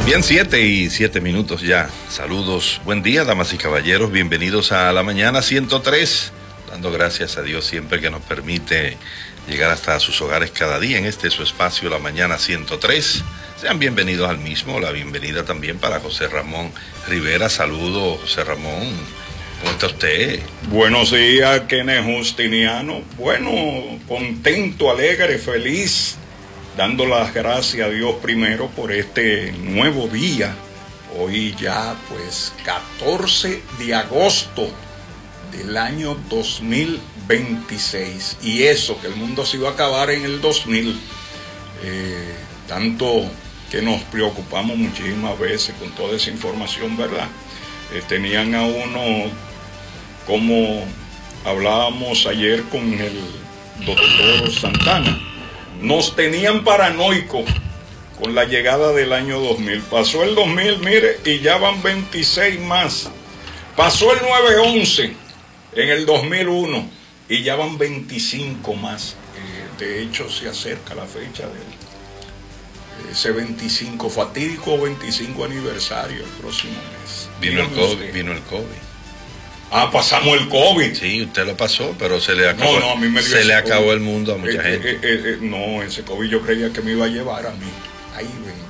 Bien, 7:07 ya. Saludos, buen día, damas y caballeros. Bienvenidos a la mañana 103. Dando gracias a Dios siempre que nos permite llegar hasta sus hogares cada día en este su espacio, la mañana 103. Sean bienvenidos al mismo. La bienvenida también para José Ramón Rivera. Saludos, José Ramón. ¿Cómo está usted? Buenos días, Kenneth Justiniano. Bueno, contento, alegre, feliz, dando las gracias a Dios primero por este nuevo día. Hoy ya pues 14 de agosto del año 2026. Y eso, que el mundo se iba a acabar en el 2000. Tanto que nos preocupamos muchísimas veces con toda esa información, ¿verdad? Tenían a uno, como hablábamos ayer con el doctor Santana, nos tenían paranoicos con la llegada del año 2000. Pasó el 2000, mire, y ya van 26 más. Pasó el 9/11 en el 2001 y ya van 25 más. De hecho, se acerca la fecha de ese 25, fatídico 25 aniversario el próximo mes. Vino el COVID. Ah, pasamos el COVID. Sí, usted lo pasó, pero se le acabó. No, a mí me dio se le acabó el mundo a mucha gente. No, ese COVID yo creía que me iba a llevar a mí. Ay, bendito.